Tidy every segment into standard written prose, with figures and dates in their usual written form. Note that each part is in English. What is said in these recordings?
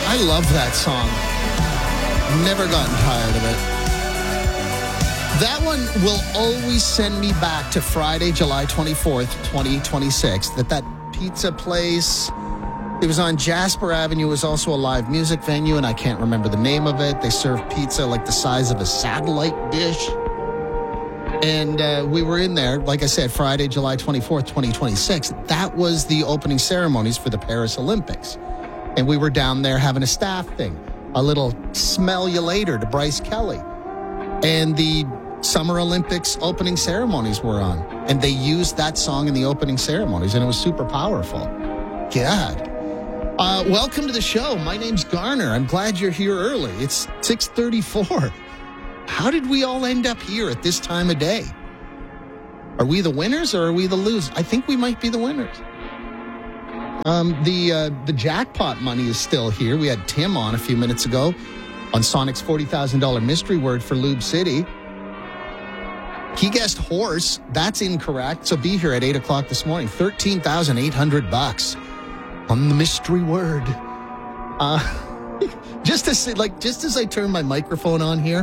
I love that song. Never gotten tired of it. That one will always send me back to Friday, July 24th, 2026. That pizza place, it was on Jasper Avenue. It was also a live music venue, and I can't remember the name of it. They serve pizza like the size of a satellite dish. And we were in there, like I said, Friday, July 24th, 2026. That was the opening ceremonies for the Paris Olympics. And we were down there having a staff thing, a little smell you later to Bryce Kelly. And the Summer Olympics opening ceremonies were on. And they used that song in the opening ceremonies, and it was super powerful. God. Welcome to the show. My name's Garner. I'm glad you're here early. It's 6:34. How did we all end up here at this time of day? Are we the winners or are we the losers? I think we might be the winners. The jackpot money is still here. We had Tim on a few minutes ago on Sonic's $40,000 mystery word for Lube City. He guessed horse. That's incorrect. So be here at 8 o'clock this morning. $13,800 on the mystery word. Just as I turned my microphone on here,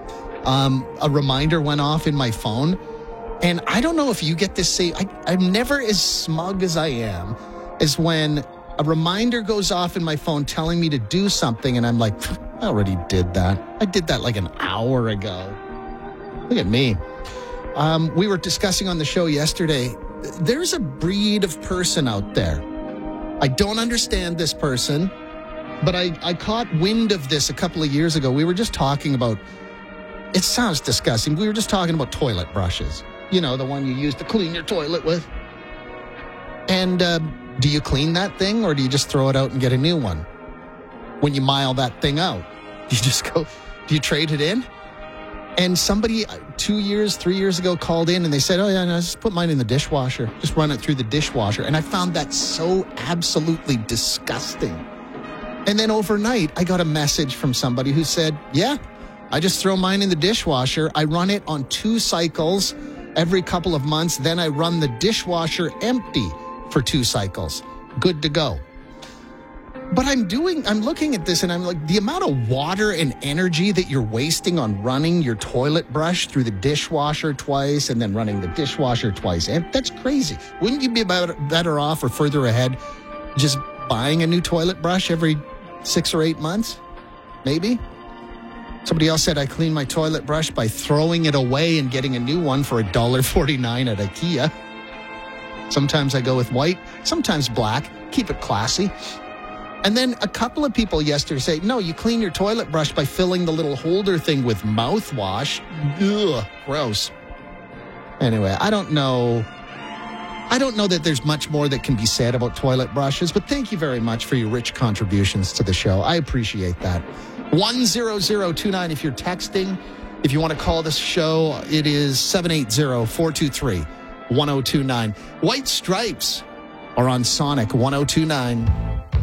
a reminder went off in my phone. And I don't know if you get this same. I'm never as smug as I am as when a reminder goes off in my phone telling me to do something. And I'm like, I already did that. I did that like an hour ago. Look at me. We were discussing on the show yesterday, there's a breed of person out there. I don't understand this person, but I caught wind of this a couple of years ago. We were just talking about, it sounds disgusting. We were just talking about toilet brushes. You know, the one you use to clean your toilet with. And do you clean that thing or do you just throw it out and get a new one? When you mile that thing out, do you trade it in? And somebody 2 years, 3 years ago called in and they said, oh yeah, no, just put mine in the dishwasher. Just run it through the dishwasher. And I found that so absolutely disgusting. And then overnight, I got a message from somebody who said, yeah, I just throw mine in the dishwasher. I run it on 2 cycles every couple of months. Then I run the dishwasher empty for 2 cycles. Good to go. But I'm looking at this and I'm like, the amount of water and energy that you're wasting on running your toilet brush through the dishwasher twice and then running the dishwasher twice, and that's crazy. Wouldn't you be better off or further ahead just buying a new toilet brush every 6 or 8 months? Maybe. Somebody else said I clean my toilet brush by throwing it away and getting a new one for $1.49 at IKEA. Sometimes I go with white, sometimes black. Keep it classy. And then a couple of people yesterday say, no, you clean your toilet brush by filling the little holder thing with mouthwash. Ugh, gross. Anyway, I don't know that there's much more that can be said about toilet brushes, but thank you very much for your rich contributions to the show. I appreciate that. 10029 if you're texting. If you want to call this show, it is 780-423-1029. White Stripes are on Sonic 1029.